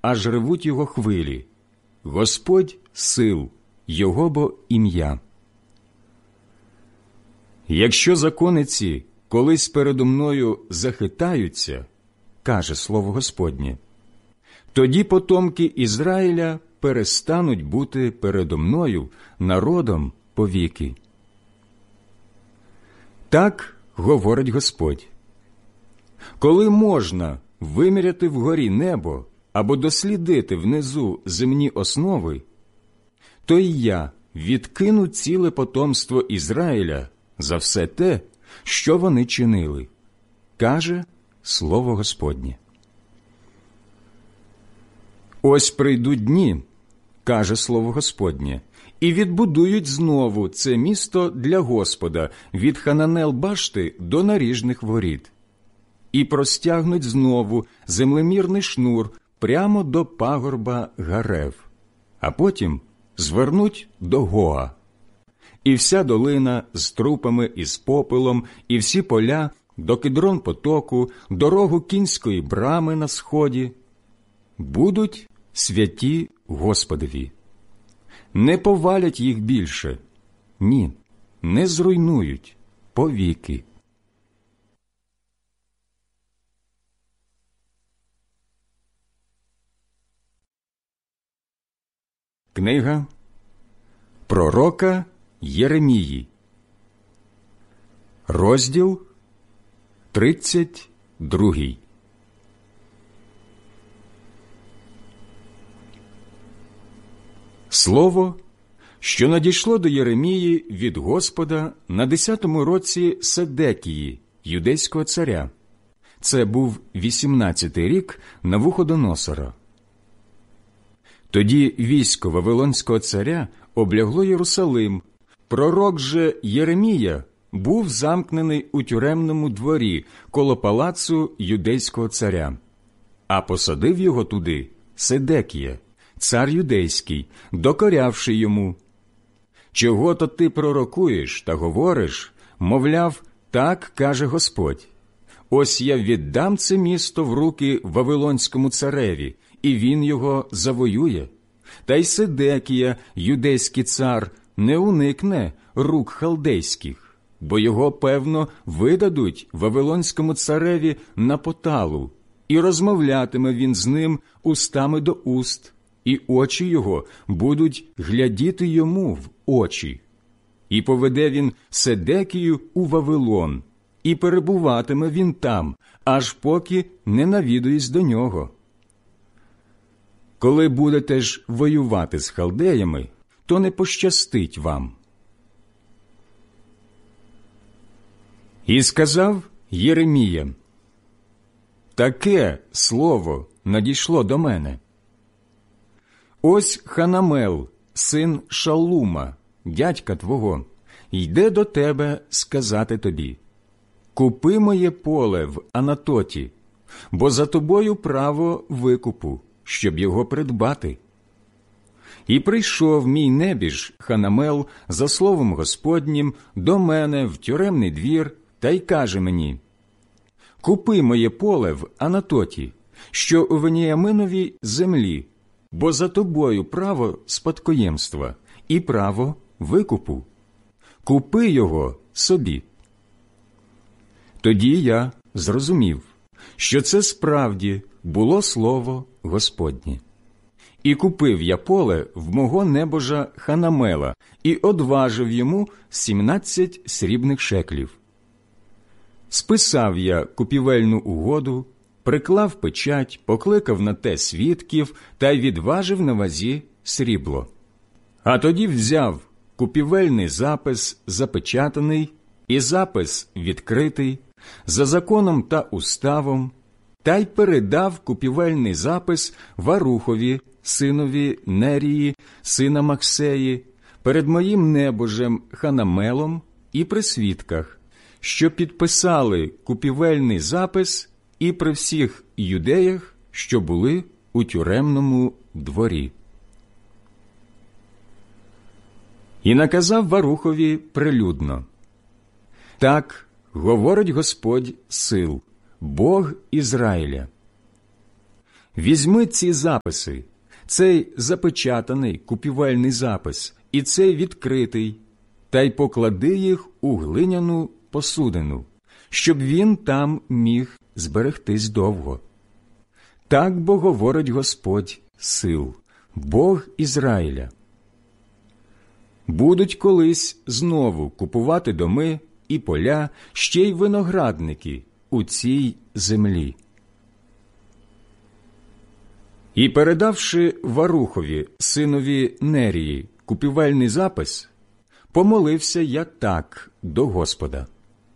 аж ревуть його хвилі. Господь сил, його бо ім'я. Якщо закониці колись передо мною захитаються, каже слово Господнє, тоді потомки Ізраїля перестануть бути передо мною народом повіки. Так говорить Господь. Коли можна виміряти вгорі небо або дослідити внизу земні основи, то й я відкину ціле потомство Ізраїля за все те, що вони чинили, каже слово Господнє. Ось прийдуть дні, каже слово Господнє, і відбудують знову це місто для Господа від Хананел-башти до наріжних воріт, і простягнуть знову землемірний шнур прямо до пагорба Гарев, а потім звернуть до Гоа. І вся долина з трупами і з попелом, і всі поля до Кидрон-потоку, дорогу Кінської брами на сході, будуть святі Господові. Не повалять їх більше, ні, не зруйнують повіки. Книга пророка Єремії, розділ 32. Слово, що надійшло до Єремії від Господа на 10-му році Седекії, юдейського царя. Це був 18-й рік Навуходоносора. Тоді військо Вавилонського царя облягло Єрусалим. Пророк же Єремія був замкнений у тюремному дворі коло палацу юдейського царя. А посадив його туди Седекія, цар юдейський, докорявши йому: «Чого-то ти пророкуєш та говориш, мовляв, так каже Господь. Ось я віддам це місто в руки Вавилонському цареві, і він його завоює. Та й Седекія, юдейський цар, не уникне рук халдейських, бо його, певно, видадуть Вавилонському цареві на поталу, і розмовлятиме він з ним устами до уст, і очі його будуть глядіти йому в очі. І поведе він Седекію у Вавилон, і перебуватиме він там, аж поки не навідуюсь до нього. Коли будете ж воювати з халдеями, то не пощастить вам». І сказав Єремія: «Таке слово надійшло до мене. Ось Ханамел, син Шалума, дядька твого, йде до тебе сказати тобі: купи моє поле в Анатоті, бо за тобою право викупу, щоб його придбати. І прийшов мій небіж Ханамел за словом Господнім до мене в тюремний двір та й каже мені: купи моє поле в Анатоті, що у Веніяминовій землі, бо за тобою право спадкоємства і право викупу. Купи його собі». Тоді я зрозумів, що це справді було слово Господнє. І купив я поле в мого небожа Ханамела і одважив йому 17 срібних шеклів. Списав я купівельну угоду, приклав печать, покликав на те свідків та й відважив на вазі срібло. А тоді взяв купівельний запис запечатаний і запис відкритий, за законом та уставом, та й передав купівельний запис Варухові, синові Нерії, сина Максеї, перед моїм небожем Ханамелом і при свідках, що підписали купівельний запис і при всіх юдеях, що були у тюремному дворі. І наказав Варухові прилюдно: «Так говорить Господь сил, Бог Ізраїля. Візьми ці записи, цей запечатаний купівельний запис і цей відкритий, та й поклади їх у глиняну посудину, щоб він там міг зберегтись довго. Так бо говорить Господь сил, Бог Ізраїля. Будуть колись знову купувати доми і поля, ще й виноградники у цій землі. І передавши Варухові, синові Нерії, купівельний запис, помолився я так до Господа.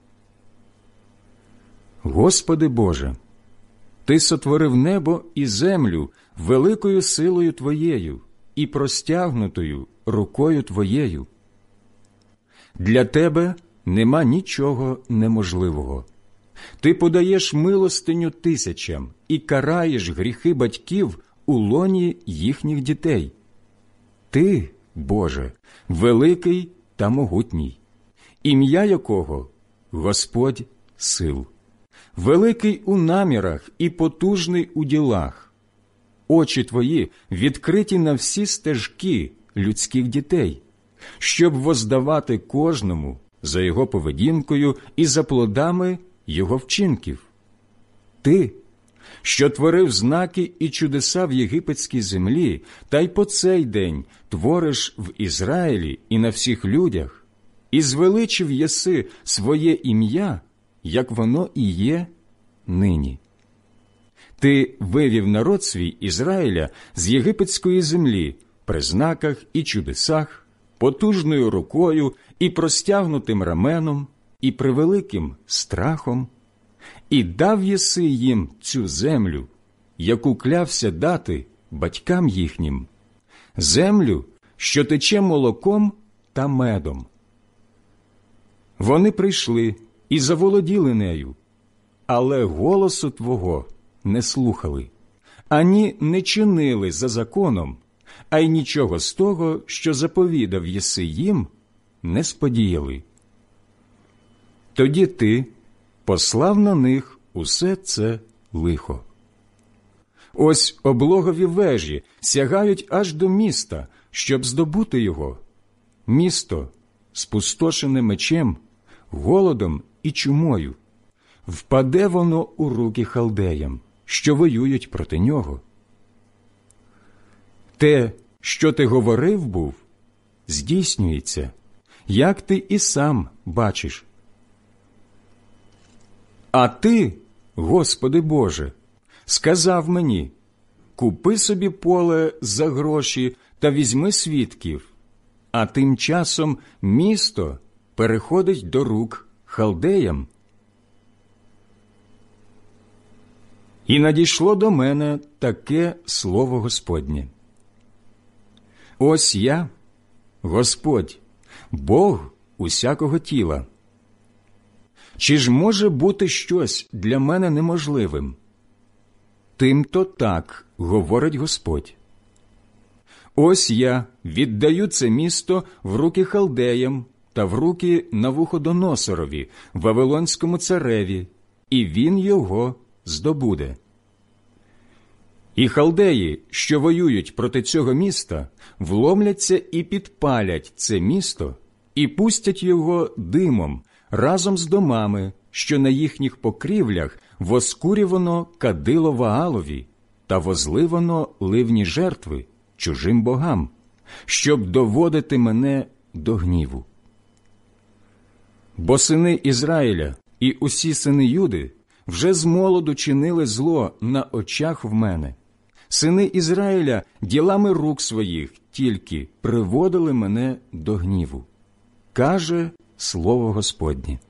Господи Боже, Ти сотворив небо і землю великою силою Твоєю і простягнутою рукою Твоєю. Для Тебе нема нічого неможливого. Ти подаєш милостиню тисячам і караєш гріхи батьків у лоні їхніх дітей. Ти, Боже, великий та могутній, ім'я якого – Господь сил, великий у намірах і потужний у ділах. Очі Твої відкриті на всі стежки людських дітей, щоб воздавати кожному за його поведінкою і за плодами його вчинків. Ти, що творив знаки і чудеса в єгипетській землі, та й по цей день твориш в Ізраїлі і на всіх людях, і звеличив єси своє ім'я, як воно і є нині. Ти вивів народ свій Ізраїля з єгипетської землі при знаках і чудесах, потужною рукою і простягнутим раменом, і превеликим страхом, і дав єси їм цю землю, яку клявся дати батькам їхнім, землю, що тече молоком та медом. Вони прийшли і заволоділи нею, але голосу Твого не слухали, ані не чинили за законом, а й нічого з того, що заповідав єси їм, не сподіяли. Тоді Ти послав на них усе це лихо. Ось облогові вежі сягають аж до міста, щоб здобути його. Місто, спустошене мечем, голодом і чумою. Впаде воно у руки халдеям, що воюють проти нього. Те, що ти говорив був, здійснюється, як ти і сам бачиш. А ти, Господи Боже, сказав мені, купи собі поле за гроші та візьми свідків, а тим часом місто переходить до рук халдеям. І надійшло до мене таке слово Господнє. Ось я, Господь, Бог усякого тіла. Чи ж може бути щось для мене неможливим? Тим-то так говорить Господь. Ось я віддаю це місто в руки халдеям та в руки Навуходоносорові, вавилонському цареві, і він його здобуде. І халдеї, що воюють проти цього міста, вломляться і підпалять це місто, і пустять його димом разом з домами, що на їхніх покрівлях воскурювано кадило Ваалові та возливано ливні жертви чужим богам, щоб доводити мене до гніву. Бо сини Ізраїля і усі сини Юди вже змолоду чинили зло на очах в мене. Сини Ізраїля ділами рук своїх тільки приводили мене до гніву. Каже слово Господнє.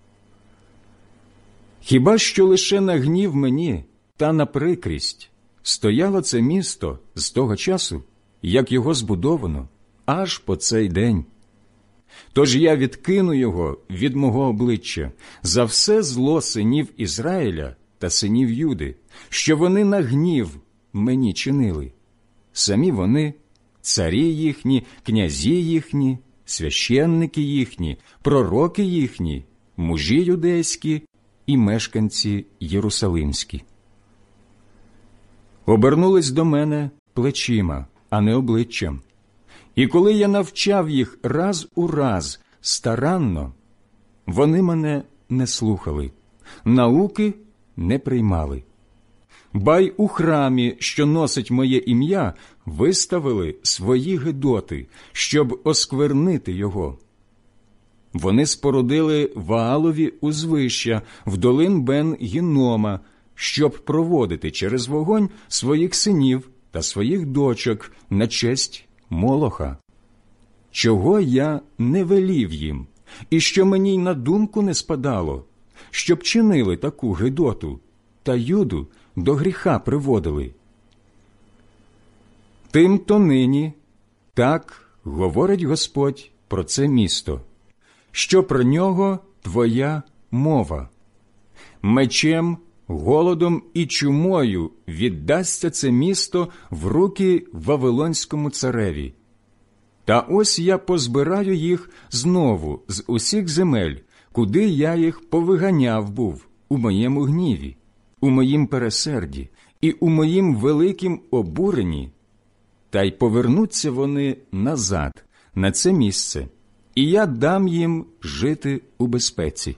Хіба що лише на гнів мені та на прикрість стояло це місто з того часу, як його збудовано, аж по цей день. Тож я відкину його від мого обличчя за все зло синів Ізраїля та синів Юди, що вони на гнів мені чинили. Самі вони, царі їхні, князі їхні, священники їхні, пророки їхні, мужі юдейські і мешканці єрусалимські. обернулись до мене плечима, а не обличчям. І коли я навчав їх раз у раз старанно, вони мене не слухали, науки не приймали. Ба й у храмі, що носить моє ім'я, виставили свої гидоти, щоб осквернити його. Вони спорудили Ваалові узвища в долин Бен-Гіннома, щоб проводити через вогонь своїх синів та своїх дочок на честь Молоха. Чого я не велів їм, і що мені й на думку не спадало, щоб чинили таку гидоту, та Юду до гріха приводили. Тим-то нині так говорить Господь про це місто, що про нього твоя мова. Мечем, голодом і чумою віддасться це місто в руки Вавилонському цареві. Та ось я позбираю їх знову з усіх земель, куди я їх повиганяв був у моєму гніві, у моїм пересерді і у моїм великім обуренні, та й повернуться вони назад на це місце, і я дам їм жити у безпеці.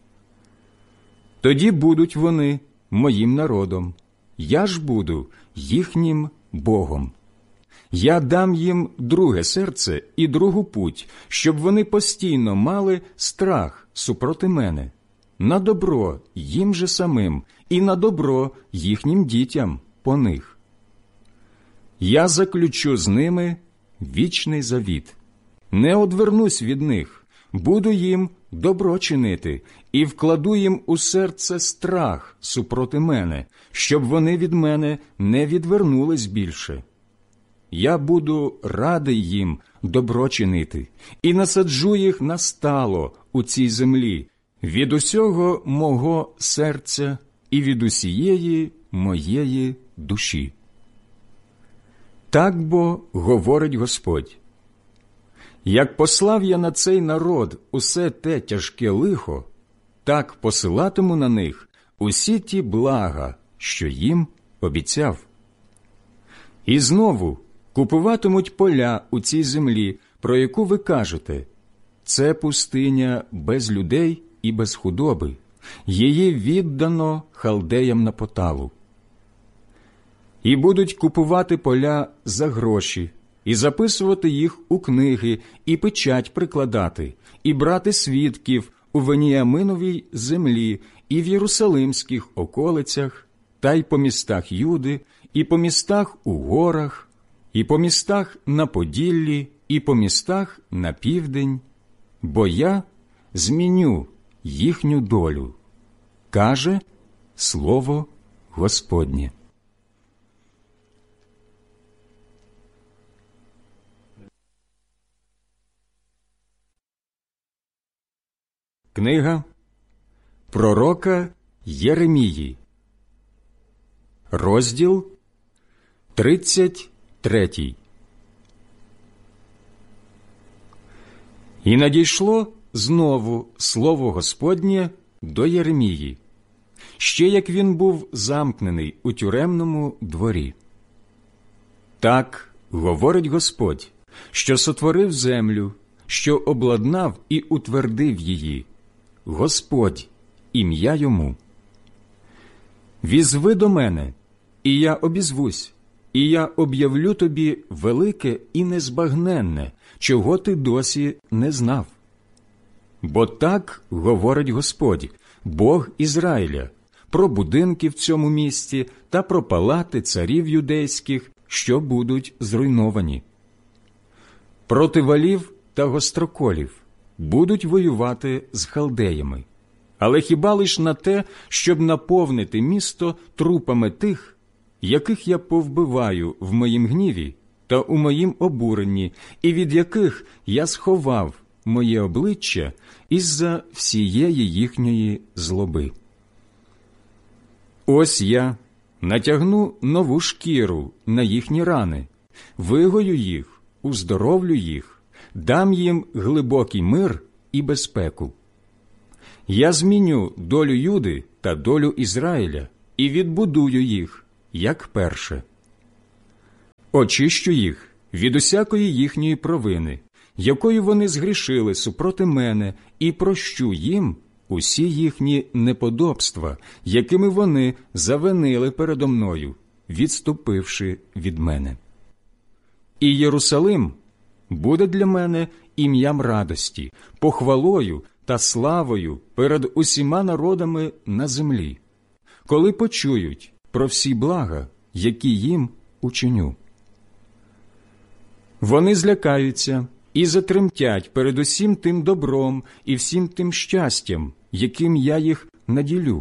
Тоді будуть вони моїм народом, я ж буду їхнім Богом. Я дам їм друге серце і другу путь, щоб вони постійно мали страх супроти мене, на добро їм же самим і на добро їхнім дітям по них. Я заключу з ними вічний завіт, не одвернусь від них, буду їм добро чинити і вкладу їм у серце страх супроти мене, щоб вони від мене не відвернулись більше. Я буду радий їм добро чинити і насаджу їх настало у цій землі від усього мого серця і від усієї моєї душі. Так бо говорить Господь: як послав я на цей народ усе те тяжке лихо, так посилатиму на них усі ті блага, що їм обіцяв. І знову купуватимуть поля у цій землі, про яку ви кажете: це пустиня без людей і без худоби, її віддано халдеям на поталу. І будуть купувати поля за гроші, і записувати їх у книги, і печать прикладати, і брати свідків у Веніаминовій землі, і в Єрусалимських околицях, та й по містах Юди, і по містах у горах, і по містах на Поділлі, і по містах на південь, бо я зміню їхню долю, каже слово Господнє. Книга пророка Єремії, розділ 33. І надійшло знову слово Господнє до Єремії, ще як він був замкнений у тюремному дворі. Так говорить Господь, що сотворив землю, що обладнав і утвердив її, Господь, ім'я йому. Візви до мене, і я обізвусь, і я об'явлю тобі велике і незбагненне, чого ти досі не знав. Бо так говорить Господь, Бог Ізраїля, про будинки в цьому місті та про палати царів юдейських, що будуть зруйновані. Проти валів та гостроколів будуть воювати з халдеями, але хіба лиш на те, щоб наповнити місто трупами тих, яких я повбиваю в моїм гніві та у моїм обуренні, і від яких я сховав моє обличчя із-за всієї їхньої злоби. Ось я натягну нову шкіру на їхні рани, вигою їх, уздоровлю їх, дам їм глибокий мир і безпеку. Я зміню долю Юди та долю Ізраїля і відбудую їх, як перше. Очищу їх від усякої їхньої провини, якою вони згрішили супроти мене, і прощу їм усі їхні неподобства, якими вони завинили передо мною, відступивши від мене. І Єрусалим буде для мене ім'ям радості, похвалою та славою перед усіма народами на землі, коли почують про всі блага, які їм учиню. Вони злякаються і затремтять перед усім тим добром і всім тим щастям, яким я їх наділю.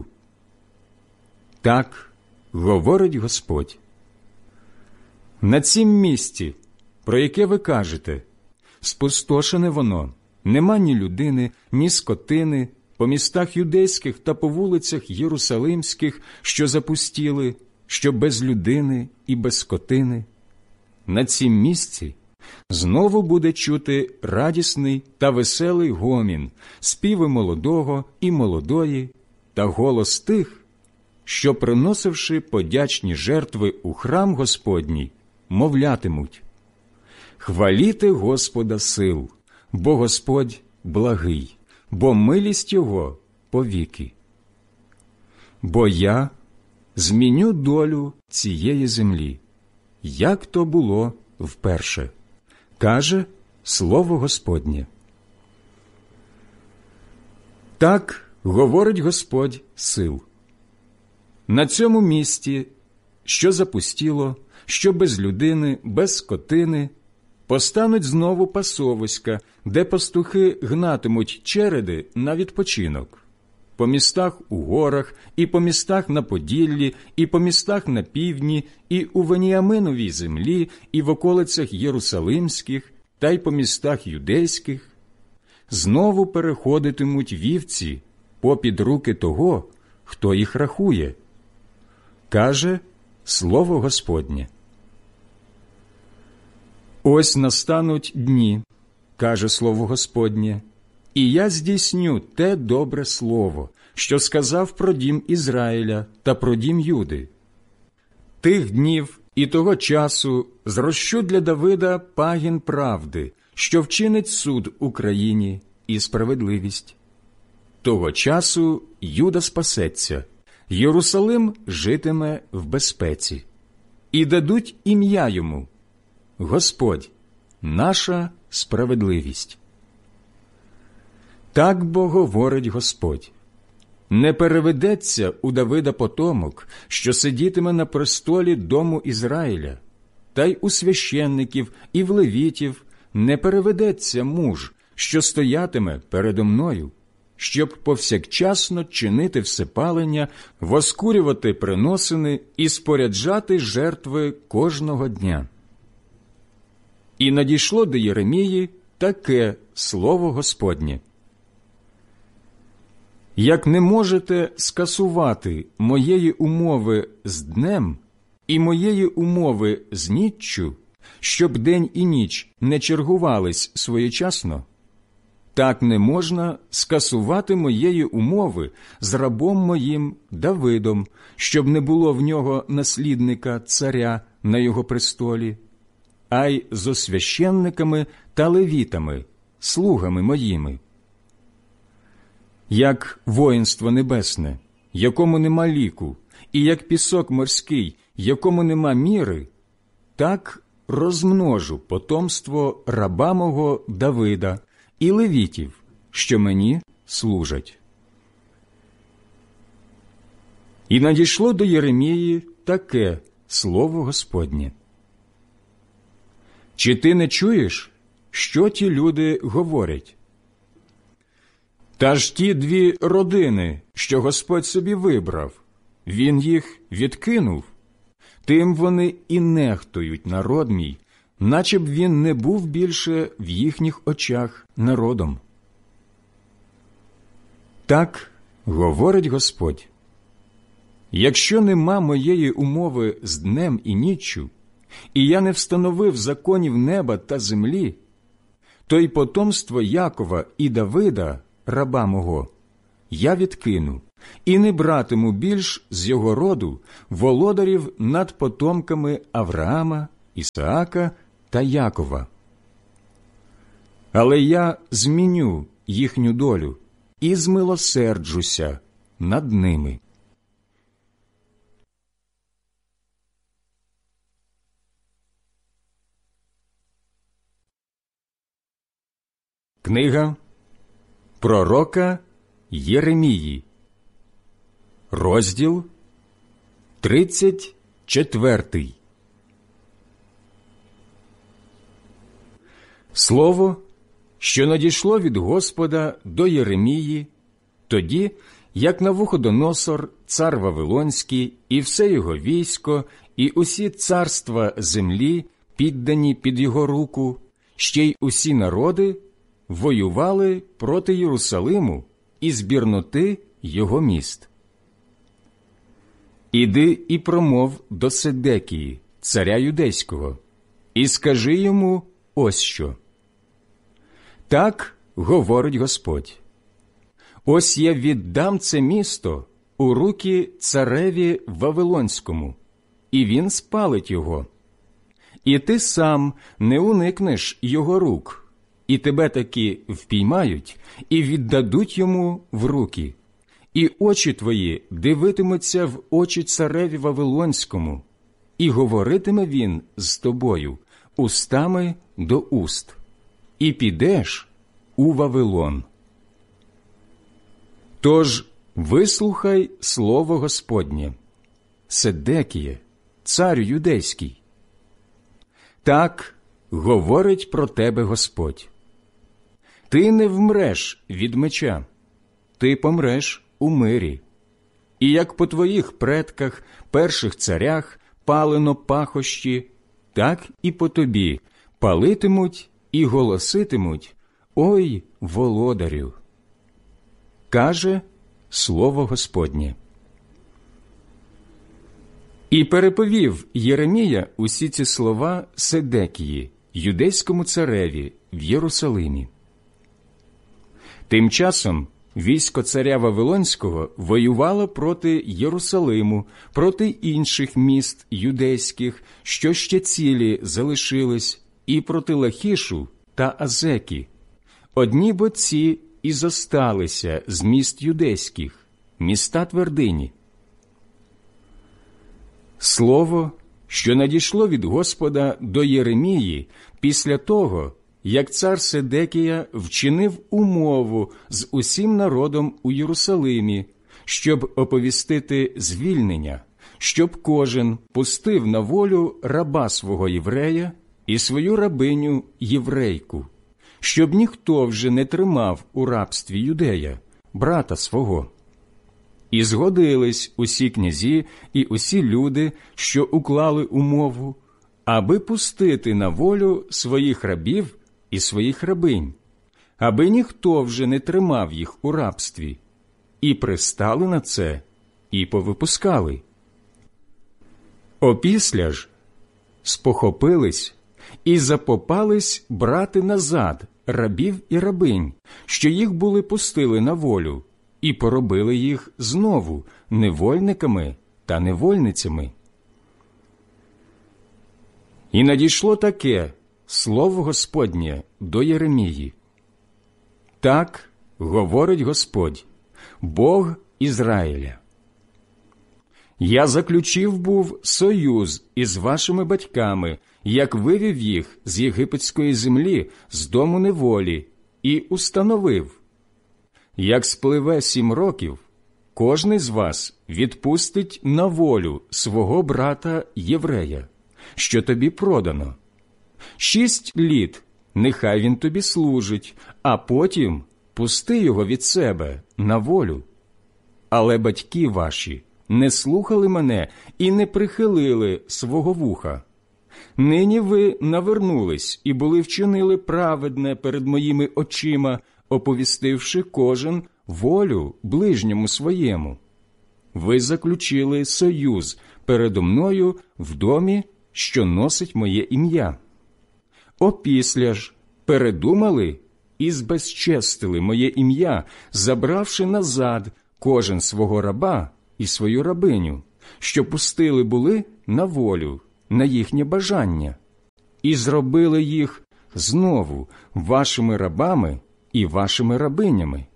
Так говорить Господь. На цім місці, про яке ви кажете, спустошене воно, нема ні людини, ні скотини, по містах юдейських та по вулицях єрусалимських, що запустіли, що без людини і без скотини. На цім місці знову буде чути радісний та веселий гомін, співи молодого і молодої та голос тих, що, приносивши подячні жертви у храм Господній, мовлятимуть: «Хваліте Господа сил, бо Господь благий, бо милість Його повіки. Бо я зміню долю цієї землі, як то було вперше, каже Слово Господнє». Так говорить Господь сил. На цьому місці, що запустіло, що без людини, без скотини, постануть знову пасовиська, де пастухи гнатимуть череди на відпочинок. По містах у горах, і по містах на Поділлі, і по містах на півдні, і у Веніаминовій землі, і в околицях Єрусалимських, та й по містах юдейських. Знову переходитимуть вівці попід руки того, хто їх рахує, каже Слово Господнє. Ось настануть дні, каже Слово Господнє, і я здійсню те добре слово, що сказав про дім Ізраїля та про дім Юди. Тих днів і того часу зрощу для Давида пагін правди, що вчинить суд Україні і справедливість. Того часу Юда спасеться, Єрусалим житиме в безпеці. І дадуть ім'я йому: Господь, наша справедливість. Так бо говорить Господь: не переведеться у Давида потомок, що сидітиме на престолі дому Ізраїля, та й у священників і в левітів не переведеться муж, що стоятиме передо мною, щоб повсякчасно чинити всепалення, воскурювати приносини і споряджати жертви кожного дня. І надійшло до Єремії таке слово Господнє: як не можете скасувати моєї умови з днем і моєї умови з ніччю, щоб день і ніч не чергувались своєчасно, так не можна скасувати моєї умови з рабом моїм Давидом, щоб не було в нього наслідника царя на його престолі, а й зо священниками та левітами, слугами моїми. Як воїнство небесне, якому нема ліку, і як пісок морський, якому нема міри, так розмножу потомство раба мого Давида і левітів, що мені служать. І надійшло до Єремії таке слово Господнє: чи ти не чуєш, що ті люди говорять? Та ж ті дві родини, що Господь собі вибрав, Він їх відкинув. Тим вони і нехтують народ мій, наче б він не був більше в їхніх очах народом. Так говорить Господь: якщо нема моєї умови з днем і ніччю, і я не встановив законів неба та землі, то й потомство Якова і Давида, раба мого, я відкину і не братиму більш з його роду володарів над потомками Авраама, Ісаака та Якова. Але я зміню їхню долю і змилосерджуся над ними». Книга пророка Єремії, розділ 34. Слово, що надійшло від Господа до Єремії, тоді, як Навуходоносор, цар Вавилонський, і все його військо, і усі царства землі, піддані під його руку, ще й усі народи, воювали проти Єрусалиму і збірноти його міст. «Іди і промов до Седекії, царя юдейського, і скажи йому ось що. Так говорить Господь: ось я віддам це місто у руки цареві Вавилонському, і він спалить його. І ти сам не уникнеш його рук, і тебе таки впіймають і віддадуть йому в руки, і очі твої дивитимуться в очі цареві Вавилонському, і говоритиме він з тобою устами до уст, і підеш у Вавилон. Тож вислухай слово Господнє, Седекіє, царю юдейський. Так говорить про тебе Господь: ти не вмреш від меча, ти помреш у мирі. І як по твоїх предках, перших царях, палено пахощі, так і по тобі палитимуть і голоситимуть: ой, володарю! Каже слово Господнє. І переповів Єремія усі ці слова Седекії, юдейському цареві, в Єрусалимі. Тим часом військо царя Вавилонського воювало проти Єрусалиму, проти інших міст юдейських, що ще цілі залишились, і проти Лахішу та Азеки. Одні бо ці і зосталися з міст юдейських, міста твердині. Слово, що надійшло від Господа до Єремії після того, як цар Седекія вчинив умову з усім народом у Єрусалимі, щоб оповістити звільнення, щоб кожен пустив на волю раба свого єврея і свою рабиню єврейку, щоб ніхто вже не тримав у рабстві юдея, брата свого. І згодились усі князі і усі люди, що уклали умову, аби пустити на волю своїх рабів і своїх рабинь, аби ніхто вже не тримав їх у рабстві, і пристали на це, і повипускали. Опісля ж спохопились і запопались брати назад рабів і рабинь, що їх були пустили на волю, і поробили їх знову невольниками та невольницями. І надійшло таке слово Господнє до Єремії. Так говорить Господь, Бог Ізраїля. Я заключив був союз із вашими батьками, як вивів їх з єгипетської землі, з дому неволі, і установив: як спливе 7 років, кожний з вас відпустить на волю свого брата єврея, що тобі продано. 6 літ нехай він тобі служить, а потім пусти його від себе на волю. Але батьки ваші не слухали мене і не прихилили свого вуха. Нині ви навернулись і були вчинили праведне перед моїми очима, оповістивши кожен волю ближньому своєму. Ви заключили союз передо мною в домі, що носить моє ім'я. Опісля ж передумали і збезчестили моє ім'я, забравши назад кожен свого раба і свою рабиню, що пустили були на волю, на їхнє бажання, і зробили їх знову вашими рабами і вашими рабинями.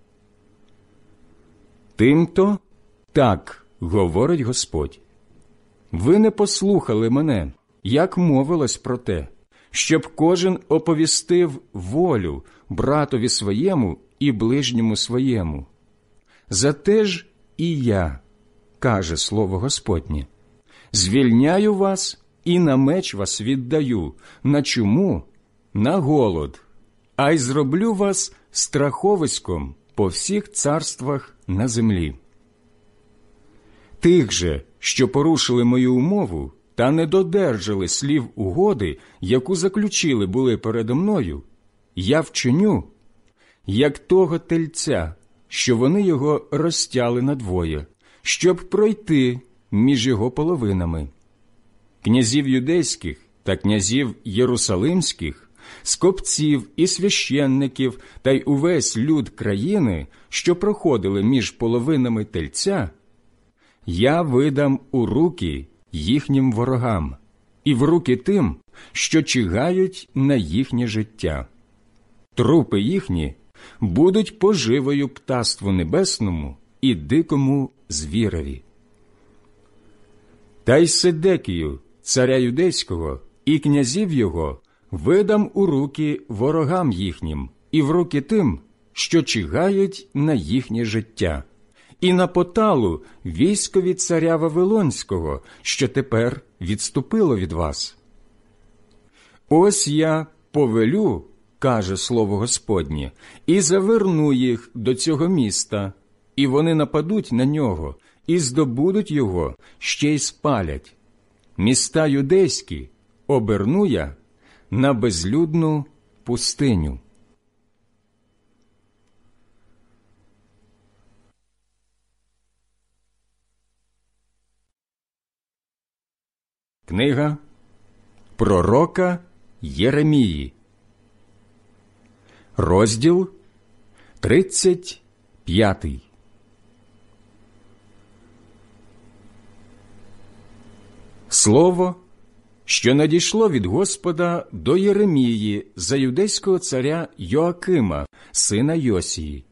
Тимто так говорить Господь. Ви не послухали мене, як мовилось про те, щоб кожен оповістив волю братові своєму і ближньому своєму. Зате ж і я, каже слово Господнє, звільняю вас і на меч вас віддаю, на чуму, на голод, а й зроблю вас страховиськом по всіх царствах на землі. Тих же, що порушили мою умову та не додержали слів угоди, яку заключили були передо мною, я вчиню, як того тельця, що вони його розтяли надвоє, щоб пройти між його половинами. Князів юдейських та князів єрусалимських, скопців і священників та й увесь люд країни, що проходили між половинами тельця, я видам у руки їхнім ворогам і в руки тим, що чигають на їхнє життя. Трупи їхні будуть поживою птаству небесному і дикому звірові. Та й Седекію, царя юдейського, і князів його видам у руки ворогам їхнім і в руки тим, що чигають на їхнє життя, і на поталу військові царя Вавилонського, що тепер відступило від вас. Ось я повелю, каже слово Господнє, і заверну їх до цього міста, і вони нападуть на нього, і здобудуть його, ще й спалять. Міста юдейські оберну я на безлюдну пустиню. Книга пророка Єремії, розділ 35. Слово, що надійшло від Господа до Єремії за юдейського царя Йоакима, сина Йосії.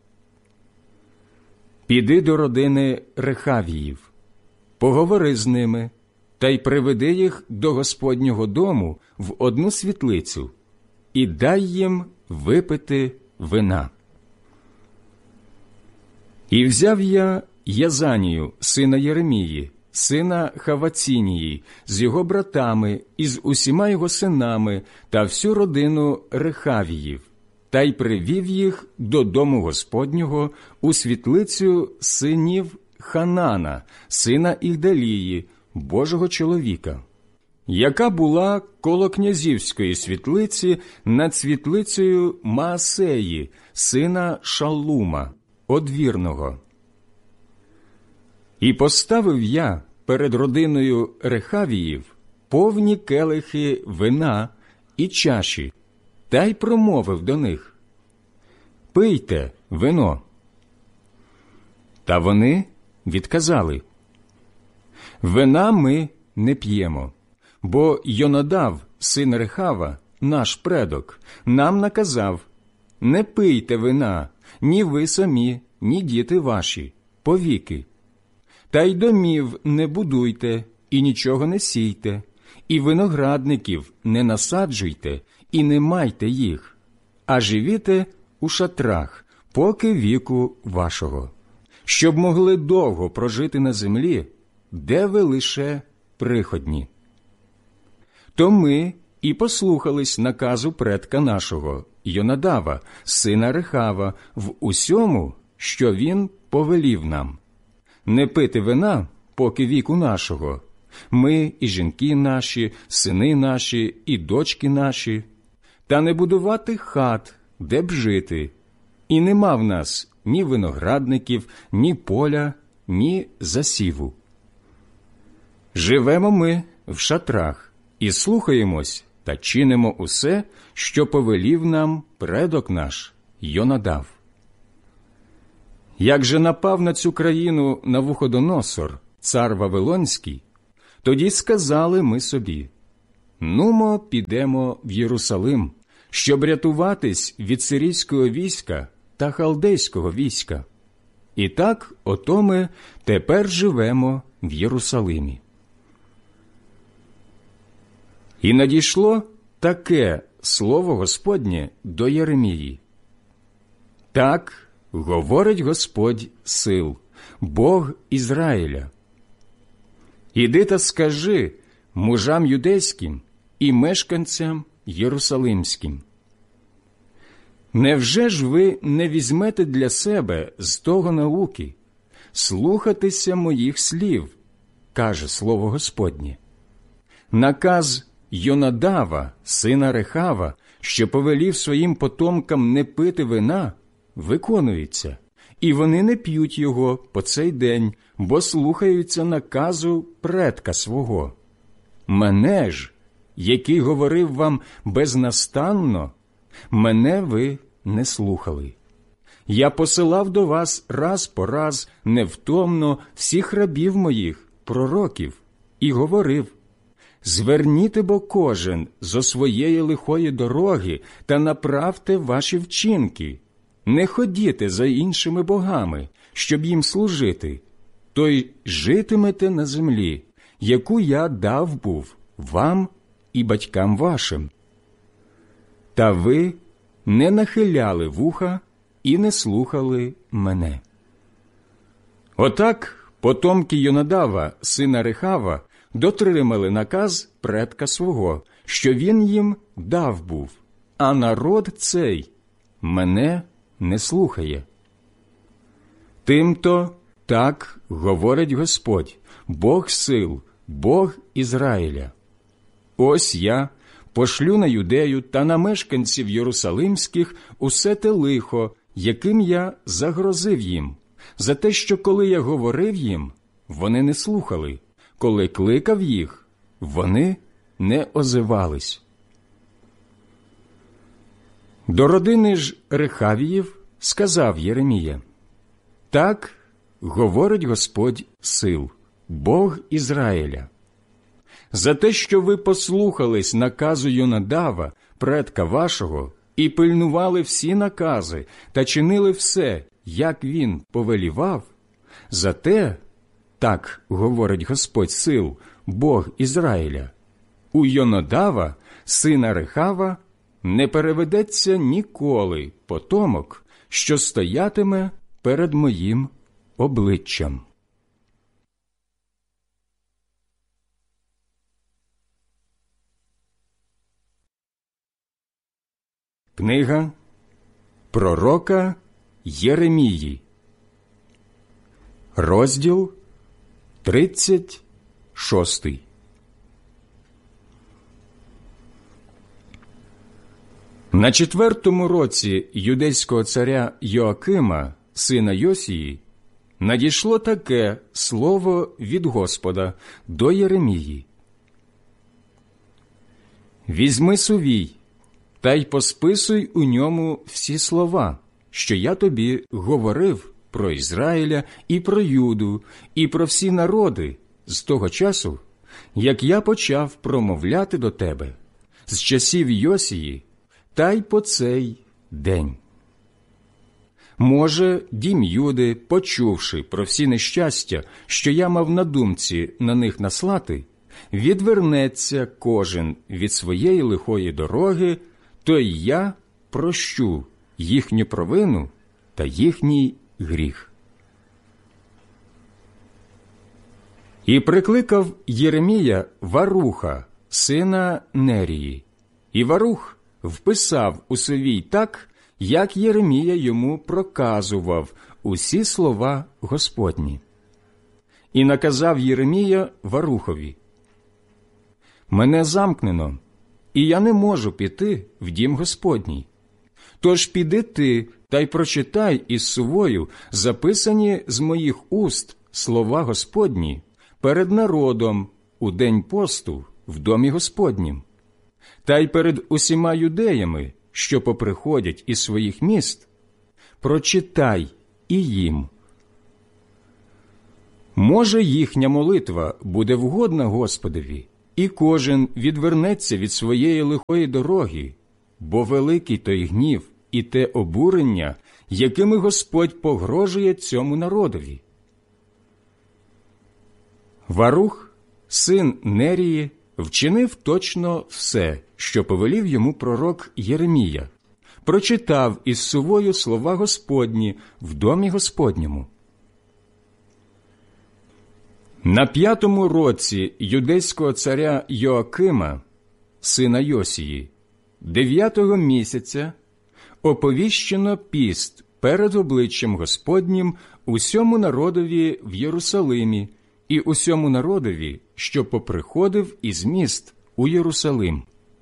Піди до родини Рехавіїв, поговори з ними, та й приведи їх до Господнього дому в одну світлицю, і дай їм випити вина. І взяв я Язанію, сина Єремії, сина Хавацінії, з його братами і з усіма його синами та всю родину Рехавіїв, та й привів їх до дому Господнього у світлицю синів Ханана, сина Ігдалії, Божого чоловіка, яка була коло князівської світлиці над світлицею Маасеї, сина Шаллума, одвірного. І поставив я перед родиною Рехавіїв повні келихи вина і чаші, та й промовив до них: «Пийте вино». Та вони відказали: «Вина ми не п'ємо, бо Йонадав, син Рехава, наш предок, нам наказав: не пийте вина, ні ви самі, ні діти ваші, повіки. Та й домів не будуйте, і нічого не сійте, і виноградників не насаджуйте, і не майте їх, а живіте у шатрах, поки віку вашого, щоб могли довго прожити на землі, де ви лише приходні». То ми і послухались наказу предка нашого, Йонадава, сина Рехава, в усьому, що він повелів нам: не пити вина, поки віку нашого, ми і жінки наші, сини наші і дочки наші, та не будувати хат, де б жити, і нема в нас ні виноградників, ні поля, ні засіву. Живемо ми в шатрах і слухаємось та чинимо усе, що повелів нам предок наш Йонадав. Як же напав на цю країну Навуходоносор, цар Вавилонський, тоді сказали ми собі: нумо, підемо в Єрусалим, щоб рятуватись від сирійського війська та халдейського війська. І так, ото ми тепер живемо в Єрусалимі. І надійшло таке слово Господнє до Єремії. Так говорить Господь сил, Бог Ізраїля. Іди та скажи мужам юдейським і мешканцям єрусалимським: невже ж ви не візьмете для себе з того науки слухатися моїх слів, каже слово Господнє? Наказ Йонадава, сина Рехава, що повелів своїм потомкам не пити вина, виконується, і вони не п'ють його по цей день, бо слухаються наказу предка свого. Мене ж, який говорив вам безнастанно, мене ви не слухали. Я посилав до вас раз по раз невтомно всіх рабів моїх, пророків, і говорив: зверніте бо кожен зо своєї лихої дороги та направте ваші вчинки. Не ходіте за іншими богами, щоб їм служити, то й житимете на землі, яку я дав був вам і батькам вашим. Та ви не нахиляли вуха і не слухали мене. Отак потомки Йонадава, сина Рехава, дотримали наказ предка свого, що він їм дав був, а народ цей мене не слухає. Тимто так говорить Господь, Бог сил, Бог Ізраїля. Ось я пошлю на Юдею та на мешканців Єрусалимських усе те лихо, яким я загрозив їм, за те, що коли я говорив їм, вони не слухали, коли кликав їх, вони не озивались. До родини ж Рехавіїв сказав Єремія: так говорить Господь сил, Бог Ізраїля. За те, що ви послухались наказу Йонадава, предка вашого, і пильнували всі накази та чинили все, як він повелівав, за те, так говорить Господь сил, Бог Ізраїля, у Йонадава, сина Рехава, не переведеться ніколи потомок, що стоятиме перед моїм обличчям. Книга пророка Єремії, розділ 36. На 4-му році юдейського царя Йоакима, сина Йосії, надійшло таке слово від Господа до Єремії: «Візьми сувій, та й посписуй у ньому всі слова, що я тобі говорив про Ізраїля і про Юду, і про всі народи з того часу, як я почав промовляти до тебе, з часів Йосії, та й по цей день. Може, дім Юди, почувши про всі нещастя, що я мав на думці на них наслати, відвернеться кожен від своєї лихої дороги, то й я прощу їхню провину та їхній гріх». І прикликав Єремія Варуха, сина Нерії, і Варух вписав у сувій так, як Єремія йому проказував усі слова Господні. І наказав Єремія Варухові: «Мене замкнено, і я не можу піти в дім Господній. Тож піди ти та й прочитай із сувою записані з моїх уст слова Господні перед народом у день посту в домі Господнім, та й перед усіма юдеями, що поприходять із своїх міст, прочитай і їм Може, їхня молитва буде вгодна Господові, і кожен відвернеться від своєї лихої дороги, бо великий той гнів і те обурення, якими Господь погрожує цьому народові. Варух, син Нерії, вчинив точно все, що повелів йому пророк Єремія, прочитав із сувою слова Господні в домі Господньому. На 5-му році юдейського царя Йоакима, сина Йосії, 9-го місяця, оповіщено піст перед обличчям Господнім усьому народові в Єрусалимі і усьому народові, що поприходив із міст у Єрусалим.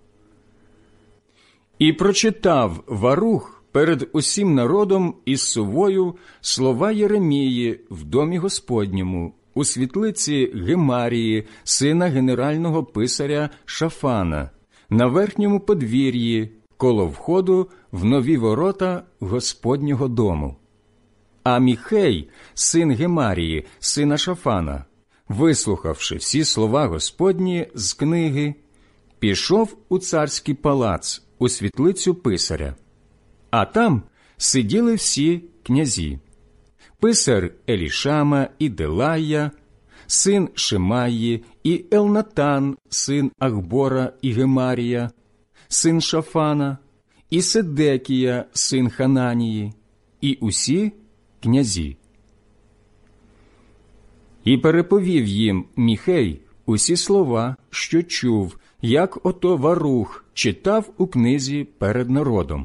І прочитав Варух перед усім народом із сувою слова Єремії в домі Господньому, у світлиці Гемарії, сина генерального писаря Шафана, на верхньому подвір'ї, коло входу в нові ворота Господнього дому. А Міхей, син Гемарії, сина Шафана, вислухавши всі слова Господні з книги, пішов у царський палац, у світлицю писаря. А там сиділи всі князі: писар Елішама і Делая, син Шимаї, і Елнатан, син Ахбора і Гемарія, син Шафана, і Седекія, син Хананії, і усі князі. І переповів їм Міхей усі слова, що чув, як ото Варух читав у книзі перед народом.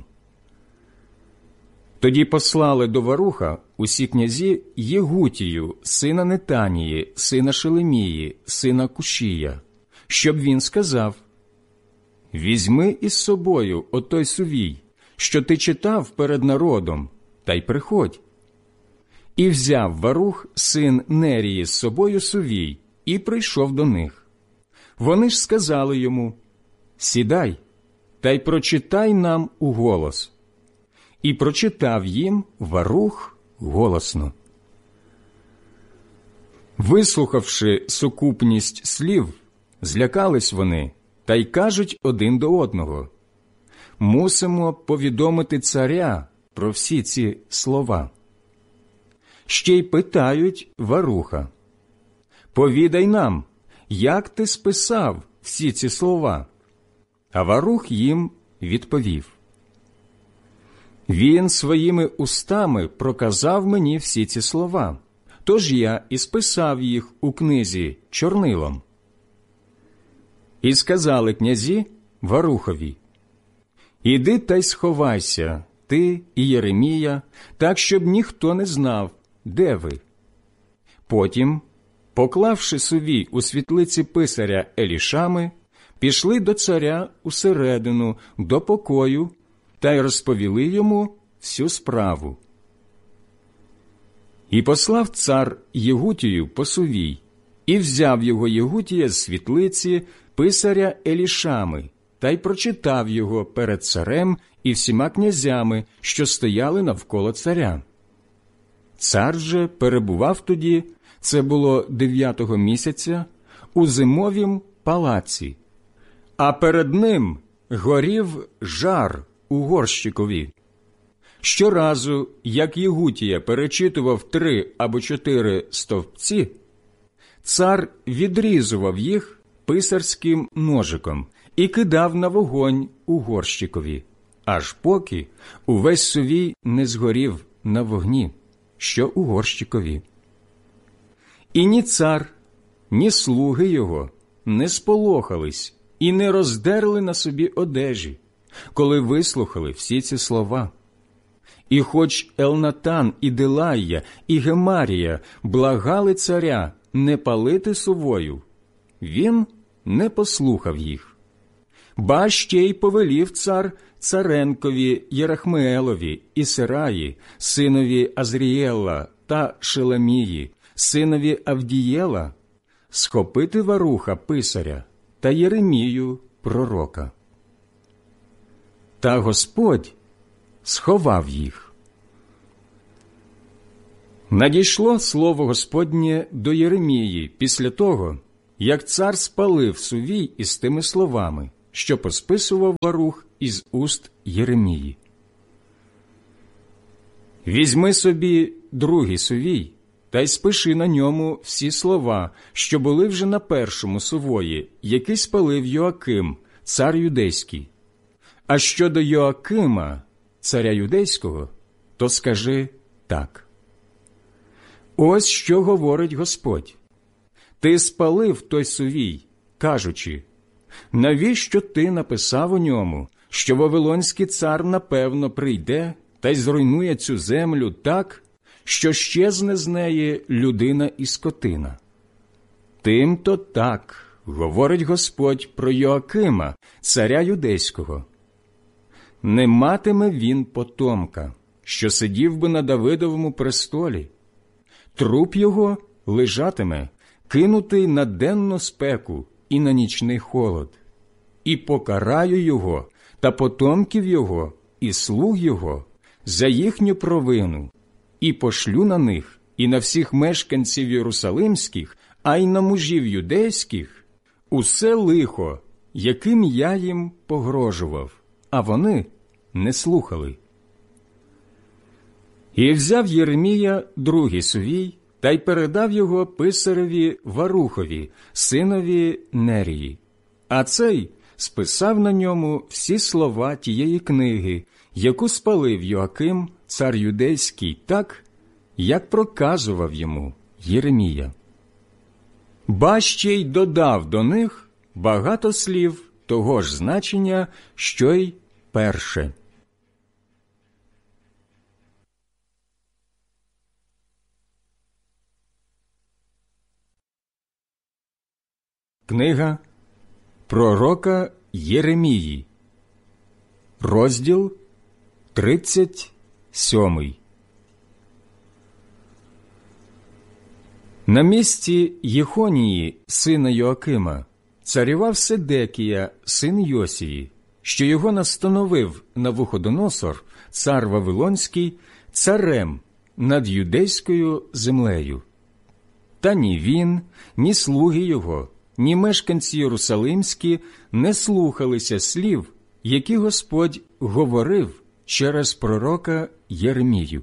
Тоді послали до Варуха усі князі Єгутію, сина Нетанії, сина Шелемії, сина Кушія, щоб він сказав: «Візьми із собою отой сувій, що ти читав перед народом, та й приходь». І взяв Варух, син Нерії, з собою сувій, і прийшов до них. Вони ж сказали йому: «Сідай, та й прочитай нам уголос». І прочитав їм Варух голосно. Вислухавши сукупність слів, злякались вони, та й кажуть один до одного: «Мусимо повідомити царя про всі ці слова». Ще й питають Варуха: «Повідай нам, як ти списав всі ці слова?» А Варух їм відповів: «Він своїми устами проказав мені всі ці слова, тож я і списав їх у книзі чорнилом». І сказали князі Варухові: «Іди та й сховайся, ти і Єремія, так, щоб ніхто не знав, де ви». Потім, поклавши сувій у світлиці писаря Елішами, пішли до царя усередину, до покою, та й розповіли йому всю справу. І послав цар Єгутію по сувій, і взяв його Єгутія з світлиці писаря Елішами, та й прочитав його перед царем і всіма князями, що стояли навколо царя. Цар же перебував тоді, це було 9-го місяця, у зимовім палаці, а перед ним горів жар у горщикові. Щоразу, як Єгутія перечитував 3 або 4 стовпці, цар відрізував їх писарським ножиком і кидав на вогонь у горщикові, аж поки увесь сувій не згорів на вогні, що у горщикові. І ні цар, ні слуги його не сполохались і не роздерли на собі одежі, коли вислухали всі ці слова. І хоч Елнатан і Делая, і Гемарія благали царя не палити сувою, він не послухав їх. Ба ще й повелів цар Царенкові Єрахмеелові і Сераї, синові Азрієла, та Шелемії, синові Авдієла, схопити Варуха писаря та Єремію пророка. Та Господь сховав їх. Надійшло слово Господнє до Єремії після того, як цар спалив сувій із тими словами, що посписував Барух із уст Єремії. «Візьми собі другий сувій, та й спиши на ньому всі слова, що були вже на першому сувої, який спалив Йоаким, цар юдейський. А щодо Йоакима, царя юдейського, то скажи так. Ось що говорить Господь. Ти спалив той сувій, кажучи, навіщо ти написав у ньому, що Вавилонський цар напевно прийде та й зруйнує цю землю так, що щезне з неї людина і скотина? Тим-то так говорить Господь про Йоакима, царя юдейського. Не матиме він потомка, що сидів би на Давидовому престолі. Труп його лежатиме, кинутий на денну спеку і на нічний холод. І покараю його та потомків його і слуг його за їхню провину, і пошлю на них і на всіх мешканців єрусалимських, а й на мужів юдейських усе лихо, яким я їм погрожував, а вони не слухали». І взяв Єремія другий сувій та й передав його писареві Варухові, синові Нерії. А цей списав на ньому всі слова тієї книги, яку спалив Йоаким, цар юдейський, так, як проказував йому Єремія. Ба ще й додав до них багато слів того ж значення, що й перше. Книга пророка Єремії, розділ 37. На місці Єхонії, сина Йоакима, царював Седекія, син Йосії, що його настановив Навуходоносор, цар Вавилонський, царем над юдейською землею. Та ні він, ні слуги його, ні мешканці єрусалимські не слухалися слів, які Господь говорив через пророка Єремію.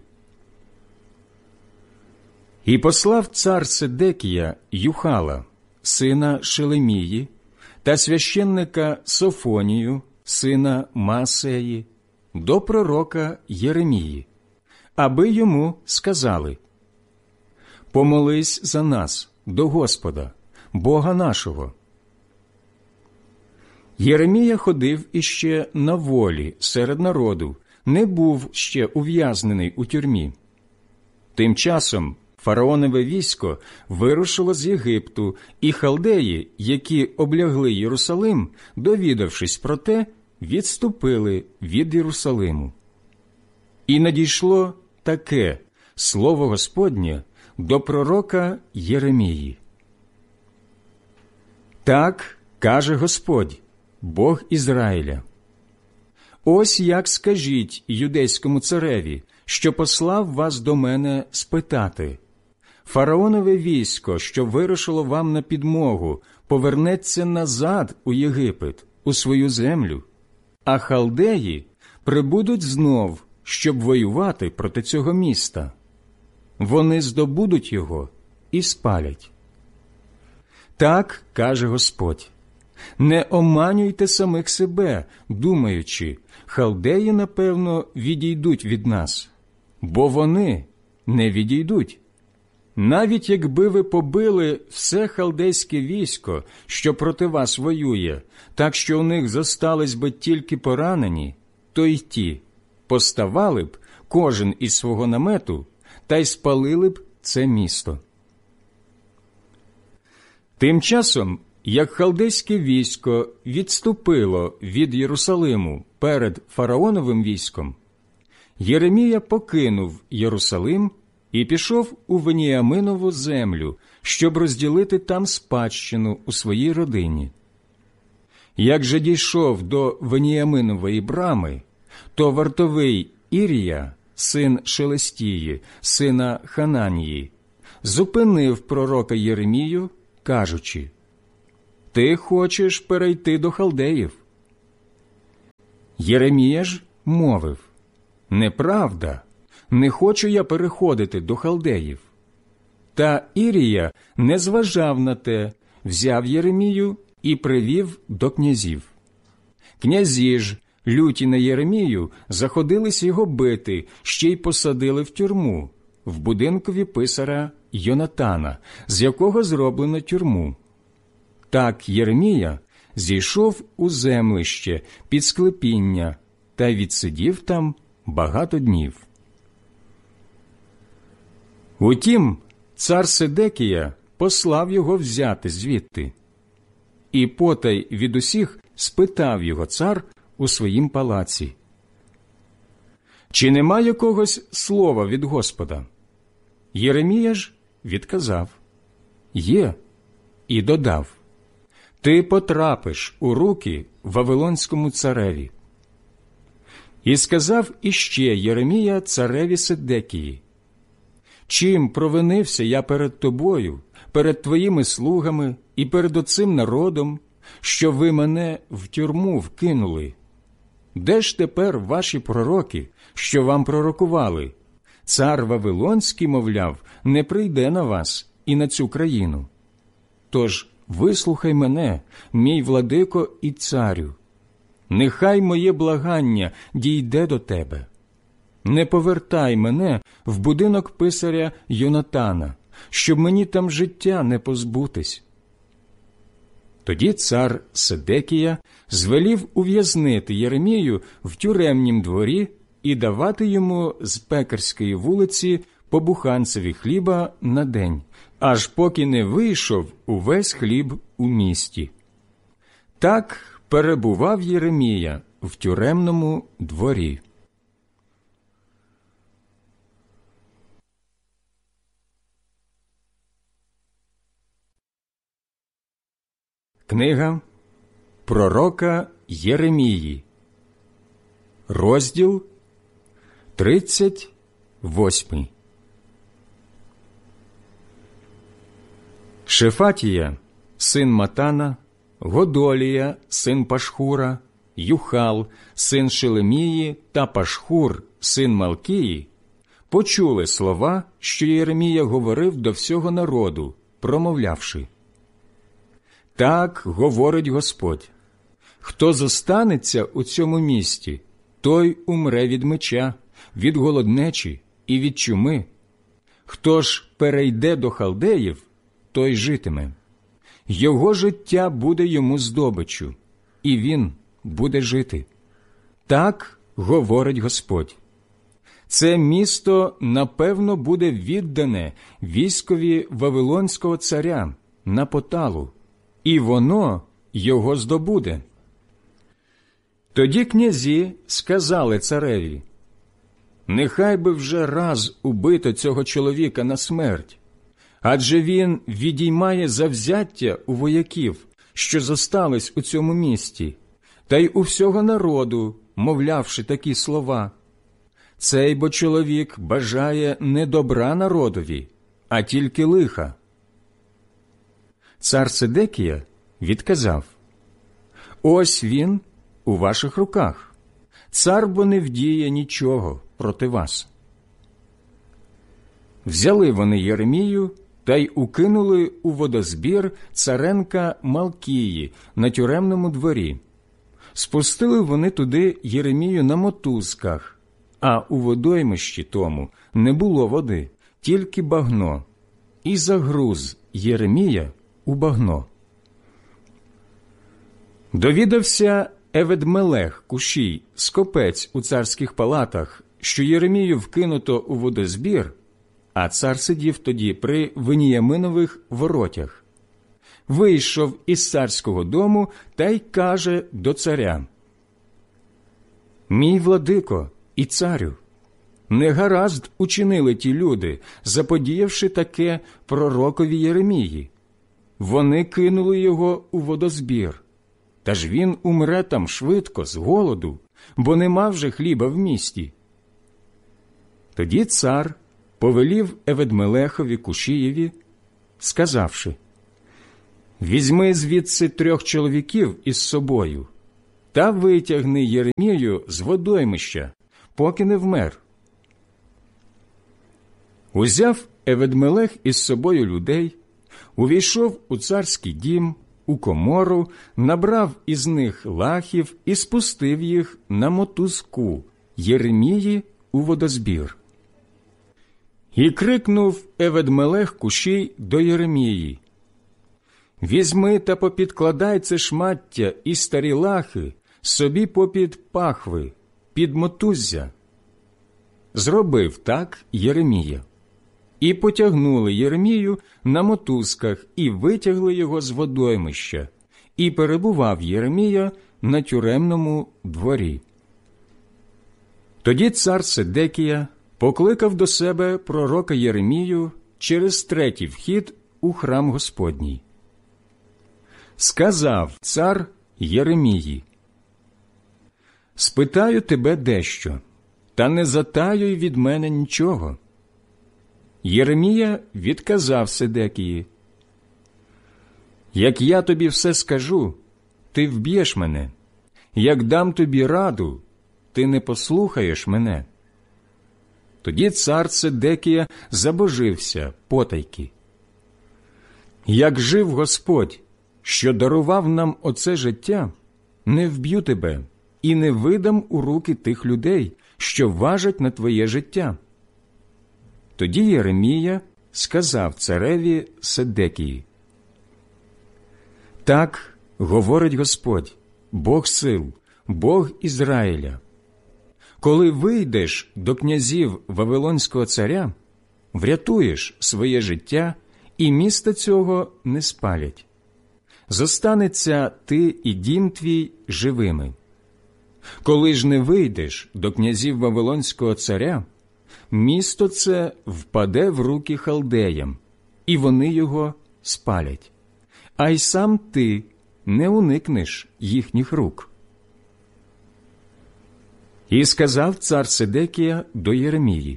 І послав цар Седекія Юхала, сина Шелемії, та священника Софонію, сина Маасеї, до пророка Єремії, аби йому сказали: «Помолись за нас до Господа, Бога нашого». Єремія ходив іще на волі серед народу, не був ще ув'язнений у тюрмі. Тим часом фараонове військо вирушило з Єгипту, і халдеї, які облягли Єрусалим, довідавшись про те, відступили від Єрусалиму. І надійшло таке слово Господнє до пророка Єремії. «Так каже Господь, Бог Ізраїля: ось як скажіть юдейському цареві, що послав вас до мене спитати: фараонове військо, що вирушило вам на підмогу, повернеться назад у Єгипет, у свою землю, а халдеї прибудуть знов, щоб воювати проти цього міста. Вони здобудуть його і спалять. Так каже Господь: не оманюйте самих себе, думаючи, халдеї, напевно, відійдуть від нас, бо вони не відійдуть. Навіть якби ви побили все халдейське військо, що проти вас воює, так що у них зостались би тільки поранені, то й ті поставали б кожен із свого намету та й спалили б це місто». Тим часом, як халдейське військо відступило від Єрусалиму перед фараоновим військом, Єремія покинув Єрусалим і пішов у Веніаминову землю, щоб розділити там спадщину у своїй родині. Як же дійшов до Веніаминової брами, то вартовий Ірія син Шелестії, сина Хананії, зупинив пророка Єремію, кажучи: «Ти хочеш перейти до халдеїв?» Єремія ж мовив: «Неправда, не хочу я переходити до халдеїв». Та Ірія не зважав на те, взяв Єремію і привів до князів. Князі ж, люті на Єремію, заходились його бити, ще й посадили в тюрму, в будинкові писаря Йонатана, з якого зроблено тюрму. Так Єремія зійшов у землище під склепіння та й відсидів там багато днів. Утім, цар Седекія послав його взяти звідти. І потай від усіх спитав його цар у своїм палаці: «Чи нема якогось слова від Господа?» Єремія ж відказав: «Є», і додав: «Ти потрапиш у руки Вавилонському цареві». І сказав іще Єремія цареві Седекії: «Чим провинився я перед тобою, перед твоїми слугами і перед оцим народом, що ви мене в тюрму вкинули? Де ж тепер ваші пророки, що вам пророкували? Цар Вавилонський, мовляв, не прийде на вас і на цю країну. Тож вислухай мене, мій владико і царю. Нехай моє благання дійде до тебе. Не повертай мене в будинок писаря Йонатана, щоб мені там життя не позбутись». Тоді цар Седекія звелів ув'язнити Єремію в тюремнім дворі і давати йому з пекарської вулиці по буханцеві хліба на день, аж поки не вийшов увесь хліб у місті. Так перебував Єремія в тюремному дворі. Книга пророка Єремії, розділ 38. Шефатія, син Матана, Годолія, син Пашхура, Юхал, син Шелемії та Пашхур, син Малкії, почули слова, що Єремія говорив до всього народу, промовлявши: «Так говорить Господь: хто зостанеться у цьому місті, той умре від меча, від голоднечі і від чуми. Хто ж перейде до халдеїв, той житиме. Його життя буде йому здобиччю, і він буде жити. Так говорить Господь. Це місто, напевно, буде віддане військові Вавилонського царя на поталу, і воно його здобуде». Тоді князі сказали цареві: «Нехай би вже раз убито цього чоловіка на смерть, адже він відіймає завзяття у вояків, що зостались у цьому місті, та й у всього народу, мовлявши такі слова. Цей бо чоловік бажає не добра народові, а тільки лиха». Цар Седекія відказав: «Ось він у ваших руках. Цар бо не вдіє нічого проти вас». Взяли вони Єремію та й укинули у водозбір царенка Малкії на тюремному дворі. Спустили вони туди Єремію на мотузках, а у водоймищі тому не було води, тільки багно, і загруз Єремія у багно. Довідався Еведмелех Кушій, скопець у царських палатах, що Єремію вкинуто у водозбір, а цар сидів тоді при Веніяминових воротях. Вийшов із царського дому та й каже до царя: «Мій владико і царю, негаразд учинили ті люди, заподіявши таке пророкові Єремії. Вони кинули його у водозбір, та ж він умре там швидко з голоду, бо нема вже хліба в місті». Тоді цар повелів Евед-Мелехові Кушієві, сказавши: «Візьми звідси 3 чоловіків із собою та витягни Єремію з водоймища, поки не вмер». Узяв Евед-Мелех із собою людей, увійшов у царський дім, у комору, набрав із них лахів і спустив їх на мотузку Єремії у водозбір. І крикнув Евед-Мелех Кушій до Єремії: «Візьми та попідкладай це шмаття і старі лахи собі попід пахви, під мотуззя». Зробив так Єремія. І потягнули Єремію на мотузках і витягли його з водоймища, і перебував Єремія на тюремному дворі. Тоді цар Седекія покликав до себе пророка Єремію через 3-й вхід у храм Господній. Сказав цар Єремії: «Спитаю тебе дещо, та не затаюй від мене нічого». Єремія відказав Седекії: «Як я тобі все скажу, ти вб'єш мене. Як дам тобі раду, ти не послухаєш мене». Тоді цар Седекія забожився потайки: «Як жив Господь, що дарував нам оце життя, не вб'ю тебе і не видам у руки тих людей, що важать на твоє життя». Тоді Єремія сказав цареві Седекії: «Так говорить Господь, Бог сил, Бог Ізраїля: коли вийдеш до князів Вавилонського царя, врятуєш своє життя, і міста цього не спалять. Зостанеться ти і дім твій живими. Коли ж не вийдеш до князів Вавилонського царя, місто це впаде в руки халдеям, і вони його спалять, а й сам ти не уникнеш їхніх рук». І сказав цар Седекія до Єремії: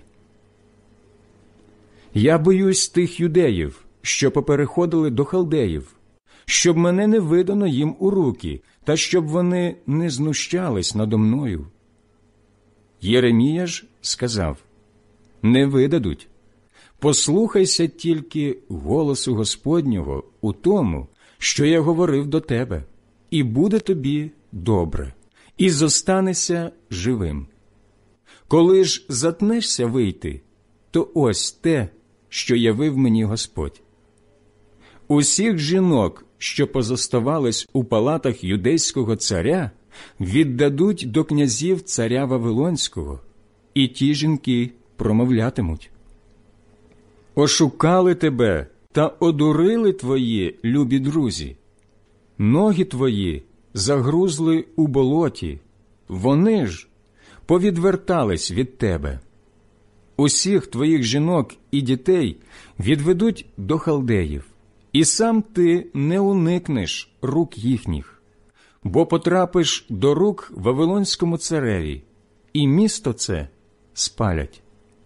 «Я боюсь тих юдеїв, що попереходили до халдеїв, щоб мене не видано їм у руки, та щоб вони не знущались надо мною». Єремія ж сказав: «Не видадуть. Послухайся тільки голосу Господнього у тому, що я говорив до тебе, і буде тобі добре, і зостанешся живим. Коли ж затнешся вийти, то ось те, що явив мені Господь. Усіх жінок, що позоставались у палатах юдейського царя, віддадуть до князів царя Вавилонського, і ті жінки промовлятимуть: «Ошукали тебе та одурили твої любі друзі. Ноги твої загрузли у болоті, вони ж повідвертались від тебе. Усіх твоїх жінок і дітей відведуть до халдеїв, і сам ти не уникнеш рук їхніх, бо потрапиш до рук Вавилонському цареві, і місто це спалять».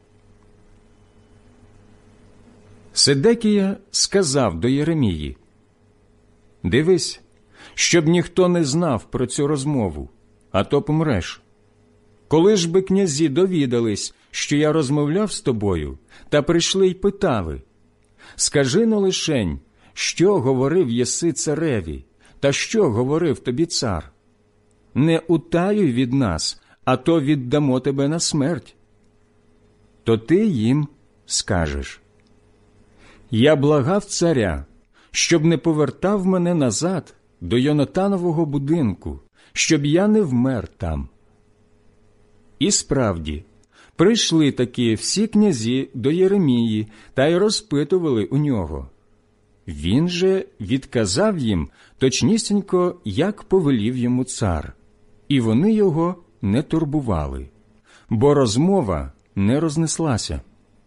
Седекія сказав до Єремії: «Дивись, щоб ніхто не знав про цю розмову, а то помреш. Коли ж би князі довідались, що я розмовляв з тобою, та прийшли й питали: скажи-но лишень, що говорив єси цареві, та що говорив тобі цар? Не утаюй від нас, а то віддамо тебе на смерть. То ти їм скажеш: я благав царя, щоб не повертав мене назад до Йонатанового будинку, щоб я не вмер там». І справді, прийшли таки всі князі до Єремії та й розпитували у нього. Він же відказав їм точнісінько, як повелів йому цар, і вони його не турбували, бо розмова не рознеслася.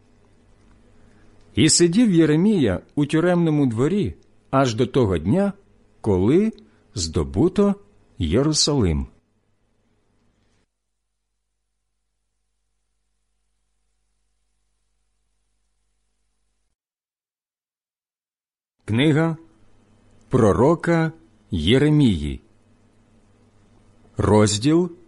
І сидів Єремія у тюремному дворі аж до того дня, коли здобуто Єрусалим. Книга пророка Єремії, розділ